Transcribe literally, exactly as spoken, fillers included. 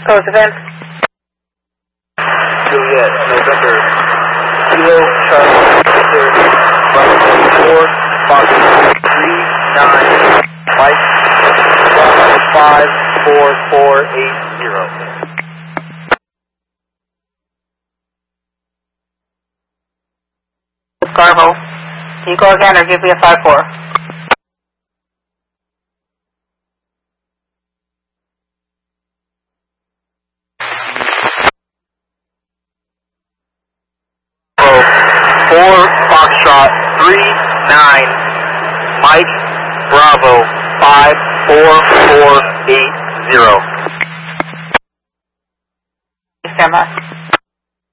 Close event. Juliet, November, Kilo, Charlie, Victor, Bravo four, Fox three, nine, Mike, Bravo five, four, four, eight, zero. Garvo, can you go again or give me a five four? four, Foxtrot, three, nine, Mike, Bravo, five, four, four, eight, zero. Stand by.